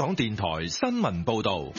港電台新聞報道。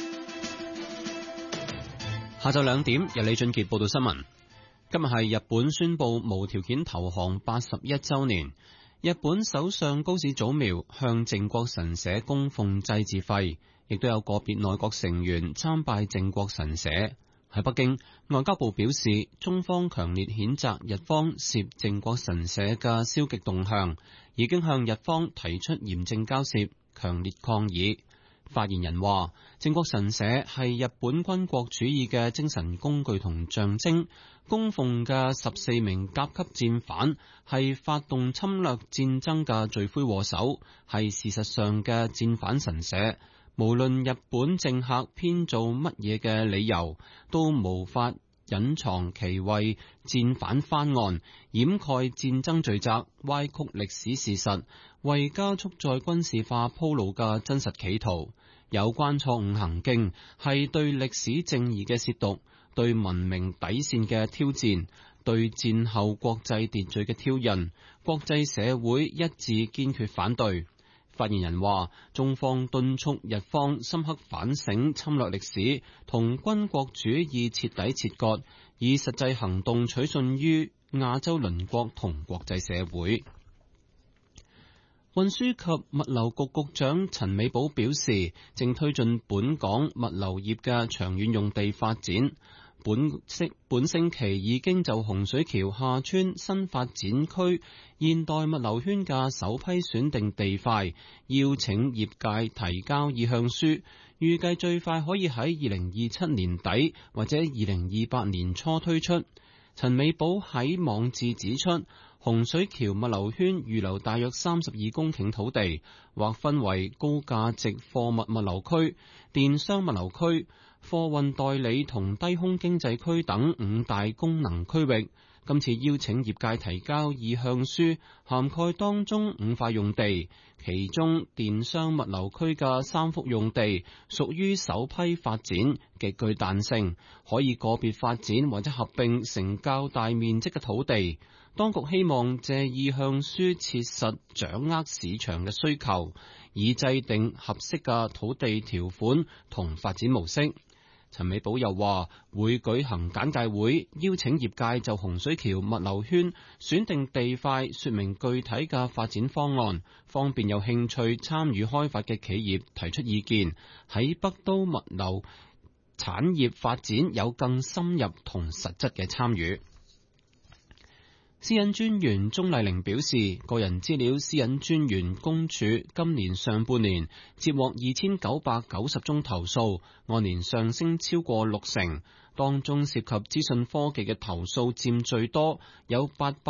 下晝2點，由李俊傑報道新聞。今日係日本宣布無條件投降81週年。日本首相高市早苗向靖國神社供奉祭祀費，亦都有個別內閣成員參拜靖國神社。喺北京，外交部表示，中方強烈譴責日方涉靖國神社嘅消極動向，已經向日方提出嚴正交涉，強烈抗議。發言人話，靖國神社係日本軍國主義嘅精神工具同象徵，供奉嘅14名甲級戰犯係發動侵略戰爭嘅罪魁禍首，係事實上嘅戰犯神社。無論日本政客編造乜嘢嘅理由，都無法隱藏其為戰犯翻案、掩蓋戰爭罪責、歪曲歷史事實、為加速再軍事化鋪路嘅真實企圖。有關錯誤行徑係對歷史正義嘅褻瀆，對文明底線嘅挑戰，對戰後國際秩序嘅挑釁，國際社會一致堅決反對。發言人話，中方敦促日方深刻反省侵略歷史，同軍國主義徹底切割，以實際行動取信於亞洲鄰國同國際社會。運輸及物流局局長陳美寶表示，正推進本港物流業嘅長遠用地發展。本星期已經就洪水橋廈村新發展區現代物流圈嘅首批選定地塊，邀請業界提交意向書，預計最快可以喺2027年底或者2028年初推出。陳美寶喺網誌指出，洪水橋物流圈預留大約32公頃土地，劃分為高價值貨物物流區、電商物流區、貨運代理同低空經濟區等5大功能區域。今次邀請業界提交意向書，涵蓋當中5塊用地，其中電商物流區嘅3幅用地屬於首批發展，極具彈性，可以個別發展或者合併成較大面積嘅土地。當局希望借意向書切實掌握市場嘅需求，以制定合適嘅土地條款同發展模式。陳美寶又話會舉行簡介會，邀請業界就洪水橋物流圈選定地塊，說明具體嘅發展方案，方便有興趣參與開發嘅企業提出意見，喺北都物流產業發展有更深入同實質嘅參與。私隱專員鍾麗玲表示，個人資料私隱專員公署今年上半年接獲2990宗投訴，按年上升超過60%，當中涉及資訊科技嘅投訴佔最多，有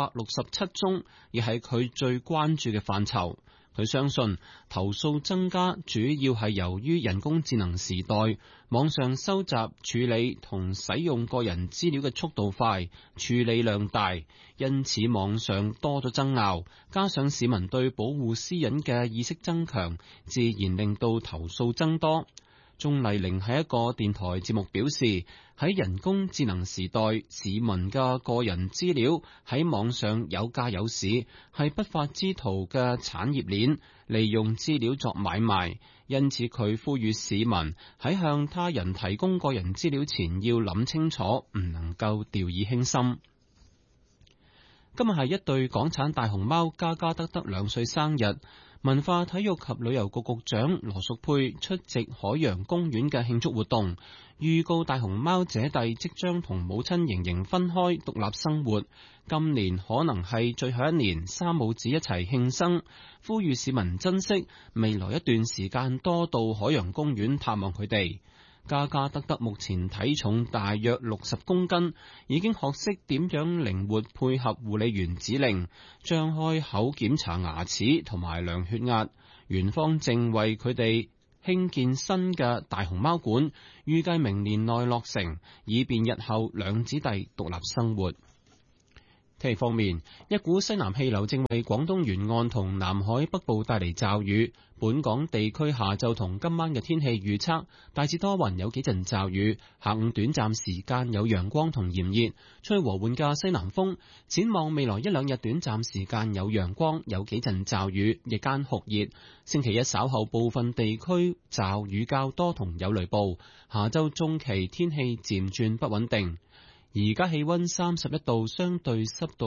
867宗，亦係佢最關注嘅範疇。佢相信投訴增加主要係由於人工智能時代，網上收集、處理同使用個人資料嘅速度快，處理量大，因此網上多咗爭拗，加上市民對保護私隱嘅意識增強，自然令到投訴增多。鍾麗玲喺一個電台節目表示，喺人工智能時代，市民嘅個人資料喺網上有價有市，係不法之徒嘅產業鏈，利用資料作買賣。因此佢呼籲市民喺向他人提供個人資料前要諗清楚，唔能夠掉以輕心。今日係一對港產大熊貓加加德德2歲生日。文化體育及旅遊局局長羅淑佩出席海洋公園嘅慶祝活動，預告大熊貓姐弟即將同母親盈盈分開獨立生活，今年可能係最後一年三母子一齊慶生，呼籲市民珍惜未來一段時間多到海洋公園探望佢哋。加加德德目前體重大約60公斤，已經學識點樣靈活配合護理員指令，張開口檢查牙齒同埋量血壓。園方正為佢哋興建新嘅大熊貓館，預計明年內落成，以便日後兩姊弟獨立生活。 天氣方面，一股西南氣流正為廣東沿岸同南海北部帶嚟驟雨。本港地區下晝同今晚嘅天氣預測大致多雲，有幾陣驟雨，下午短暫時間有陽光同炎熱，吹和緩嘅西南風。展望未來一兩日，短暫時間有陽光，有幾陣驟雨，日間酷熱。星期一稍後部分地區驟雨較多同有雷暴。下週中期天氣漸轉不穩定。而家氣溫31度，相對濕度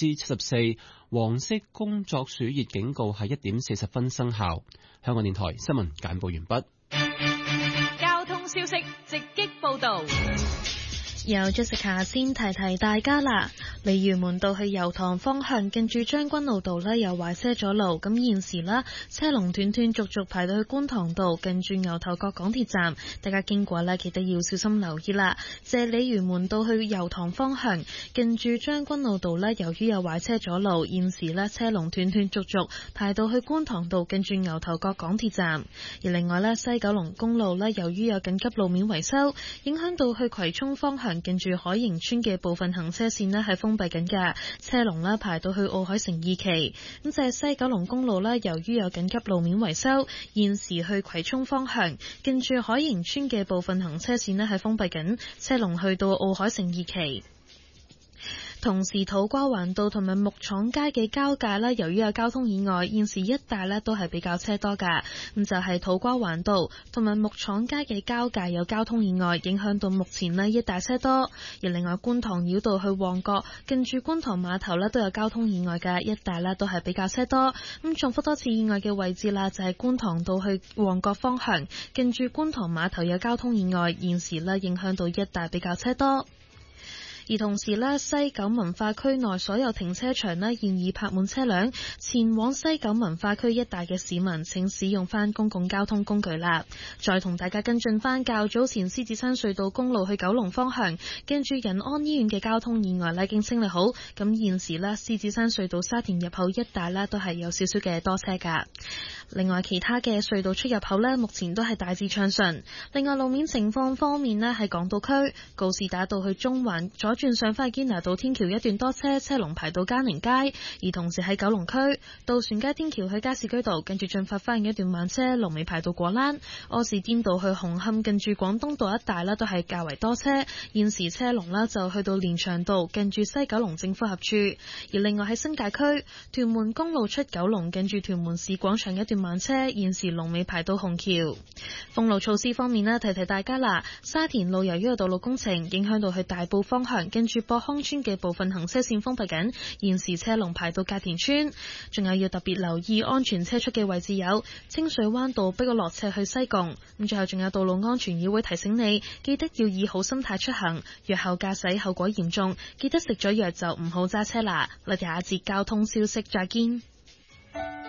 74%，黃色工作暑熱警告係1點40分生效。香港電台新聞簡報完畢。 交通消息直擊報道。 由 Jessica 先提提大家啦，鯉魚門道去油塘方向近住將軍澳道呢有壞車阻路，咁現時啦車龍斷斷續續排到去觀塘道近住牛頭角港鐵站，大家經過呢記得要小心留意啦。借鯉魚門道去油塘方向近住將軍澳道呢，由於有壞車阻路，現時呢車龍斷斷續續排到去觀塘道近住牛頭角港鐵站。而另外呢，西九龍公路呢，由於有緊急路面維修，影響到去葵涌方向近住海盈村嘅部分行車線呢係封閉緊㗎，車龍呢排到去奧海城2期。咁就係西九龍公路呢，由於有緊急路面維修，現時去葵涌方向近住海盈村嘅部分行車線呢係封閉緊，車龍去到奧海城2期。同時土瓜灣道同埋木廠街嘅交界啦，由於有交通意外，現時一帶咧都係比較車多㗎。咁就係土瓜灣道同埋木廠街嘅交界有交通意外，影響到目前呢一帶車多。而另外觀塘繞道去旺角近住觀塘碼頭咧都有交通意外㗎，一帶咧都係比較車多。咁重複多次意外嘅位置啦，就係觀塘道去旺角方向近住觀塘碼頭有交通意外，現時咧影響到一帶比較車多。而同時呢，西九文化區內所有停車場呢現已泊滿車輛，前往西九文化區一帶嘅市民請使用翻公共交通工具啦。再同大家跟進翻較早前獅子山隧道公路去九龍方向，跟住仁安醫院嘅交通意外呢已經清理好，咁現時呢，獅子山隧道沙田入口一帶呢都係有少少嘅多車㗎。另外其他嘅隧道出入口呢，目前都係大致暢順。另外路面情況方面呢，喺港島區告士打道去中環左轉上返堅拿道天橋一段多車，車龍排到嘉寧街。而同時喺九龍區渡船街天橋去加士居道跟住進發翻一段慢車，龍尾排到果欄。柯士甸道去紅磡近住廣東道一帶呢都係較為多車，現時車龍呢就去到連翔道近住西九龍政府合署。而另外喺新界區屯門公路出九龍近住屯門市廣場一段慢車，現時龍尾排到紅橋。封路措施方面呢，提提大家啦，沙田路由於有道路工程影響到去大埔方向跟住博康村嘅部分行車線封閉緊，現時車龍排到隔田村。仲有要特別留意安全車速嘅位置有清水灣道碧角落斜去西貢。咁最後仲有道路安全議會提醒你，記得要以好心態出行，藥後駕駛後果嚴重，記得食咗藥就唔好揸車啦。我哋下一節交通消息再見。